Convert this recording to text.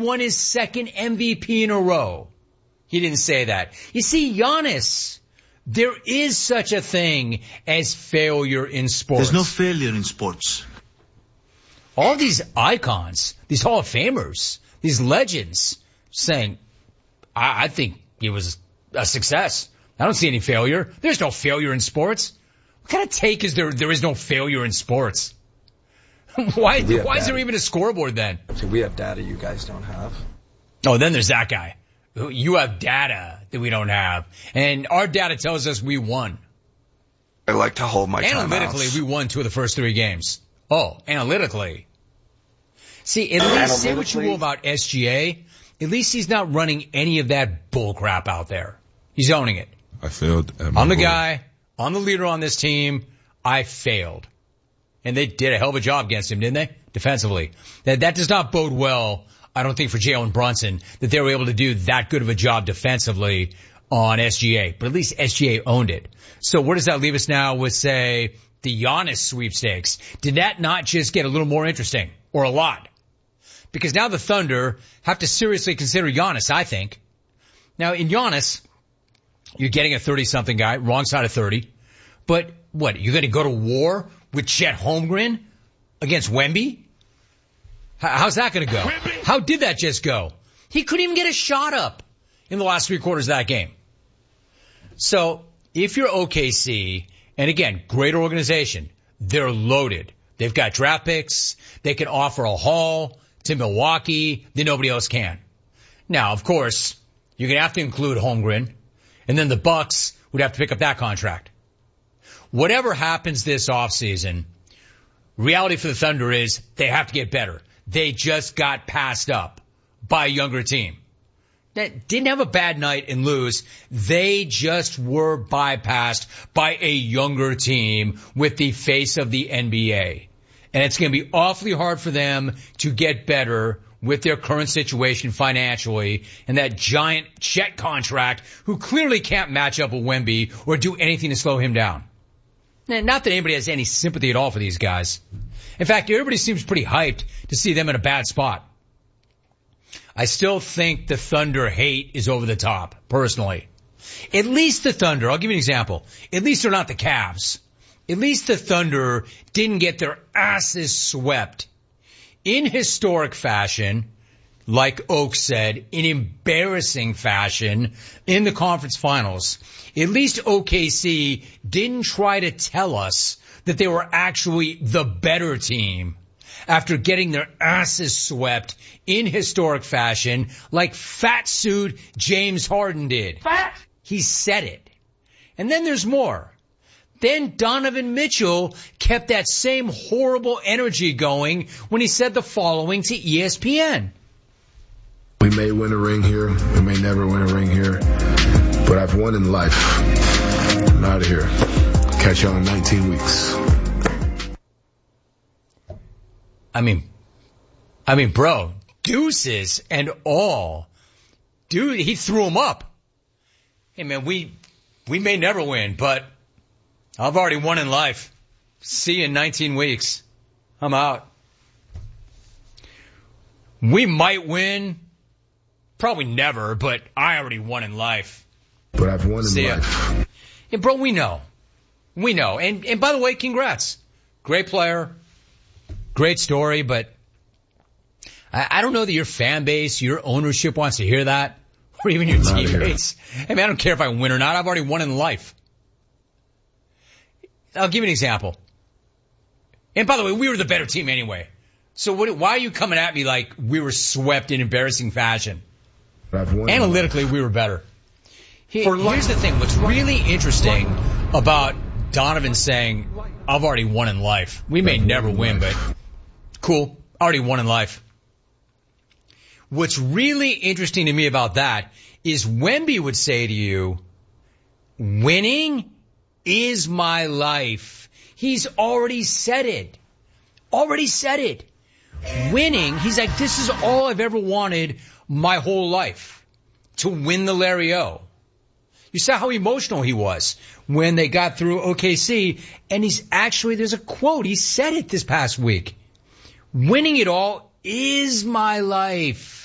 won his second MVP in a row. He didn't say that. You see, Giannis, there is such a thing as failure in sports. There's no failure in sports. All these icons, these Hall of Famers, these legends saying, I think it was a success. I don't see any failure. There's no failure in sports. What kind of take is there? There is no failure in sports. Why is there even a scoreboard then? So we have data you guys don't have. Oh, then there's that guy. You have data that we don't have. And our data tells us we won. I like to hold my timeouts. Analytically, we won 2 of the first 3 games. Oh, analytically. See, at least say what you will about SGA. At least he's not running any of that bull crap out there. He's owning it. I failed. I'm the guy. I'm the leader on this team. I failed. And they did a hell of a job against him, didn't they? Defensively. That does not bode well, I don't think, for Jalen Brunson, that they were able to do that good of a job defensively on SGA. But at least SGA owned it. So where does that leave us now with, say, the Giannis sweepstakes? Did that not just get a little more interesting? Or a lot? Because now the Thunder have to seriously consider Giannis, I think. Now, in Giannis, you're getting a 30-something guy, wrong side of 30. But what, you're going to go to war with Chet Holmgren against Wemby? How's that going to go? How did that just go? He couldn't even get a shot up in the last 3 quarters of that game. So, if you're OKC, and again, great organization, they're loaded. They've got draft picks. They can offer a haul to Milwaukee that nobody else can. Now, of course, you're going to have to include Holmgren, and then the Bucks would have to pick up that contract. Whatever happens this offseason, reality for the Thunder is they have to get better. They just got passed up by a younger team. That didn't have a bad night and lose. They just were bypassed by a younger team with the face of the NBA. And it's going to be awfully hard for them to get better with their current situation financially and that giant Chet contract who clearly can't match up with Wemby or do anything to slow him down. Not that anybody has any sympathy at all for these guys. In fact, everybody seems pretty hyped to see them in a bad spot. I still think the Thunder hate is over the top, personally. At least the Thunder, I'll give you an example. At least they're not the Cavs. At least the Thunder didn't get their asses swept in historic fashion, like Oak said, in embarrassing fashion in the conference finals. At least OKC didn't try to tell us that they were actually the better team after getting their asses swept in historic fashion like fat suit James Harden did. Fat! He said it. And then there's more. Then Donovan Mitchell kept that same horrible energy going when he said the following to ESPN. We may win a ring here. We may never win a ring here. But I've won in life. I'm out of here. Catch y'all in 19 weeks. I mean, bro, deuces and all. Dude, he threw him up. Hey, man, we may never win, but I've already won in life. See you in 19 weeks. I'm out. We might win. Probably never, but I already won in life. But I've won in life. Yeah, bro, we know. We know. And by the way, congrats. Great player. Great story, but I don't know that your fan base, your ownership wants to hear that, or even your teammates. I mean, I don't care if I win or not. I've already won in life. I'll give you an example. And by the way, we were the better team anyway. So why are you coming at me like we were swept in embarrassing fashion? Analytically, we were better. Here's the thing. What's really interesting about Donovan saying, I've already won in life. We may never win, but cool. Already won in life. What's really interesting to me about that is Wemby would say to you, winning is my life. He's already said it. Already said it. Winning, he's like, this is all I've ever wanted my whole life. To win the Larry O. You saw how emotional he was when they got through OKC, and there's a quote, he said it this past week. Winning it all is my life.